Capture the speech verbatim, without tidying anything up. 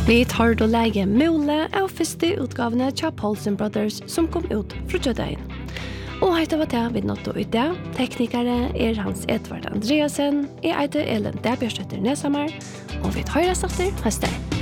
Vi tar då läge Mole av første utgavene til Paulsen Brothers som kom ut fra Jødagen. Og heter var det vi nådde ut det. Teknikere er Hans Edvard Andreasen, jeg heter Ellen Dæbjørstøtter Nesamar, og vi tar oss etter høsten.